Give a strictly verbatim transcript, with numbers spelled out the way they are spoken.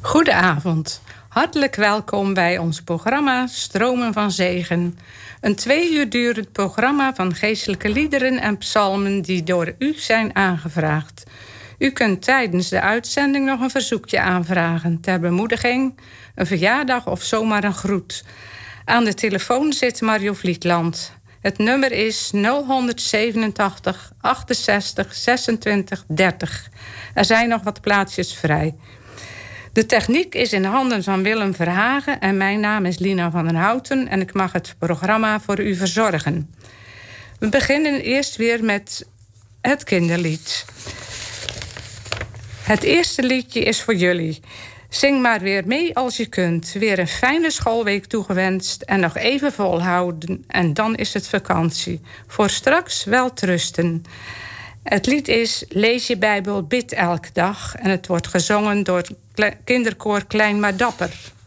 Goedenavond. Hartelijk welkom bij ons programma Stromen van Zegen. Een twee uur durend programma van geestelijke liederen en psalmen die door u zijn aangevraagd. U kunt tijdens de uitzending nog een verzoekje aanvragen ter bemoediging, een verjaardag of zomaar een groet. Aan de telefoon zit Mario Vlietland. Het nummer is nul zevenentachtig achtenzestig zesentwintig dertig. Er zijn nog wat plaatsjes vrij. De techniek is in handen van Willem Verhagen en mijn naam is Lina van den Houten en ik mag het programma voor u verzorgen. We beginnen eerst weer met het kinderlied. Het eerste liedje is voor jullie. Zing maar weer mee als je kunt. Weer een fijne schoolweek toegewenst en nog even volhouden. En dan is het vakantie. Voor straks wel trusten. Het lied is Lees je Bijbel, bid elke dag. En het wordt gezongen door kinderkoor Klein maar Dapper.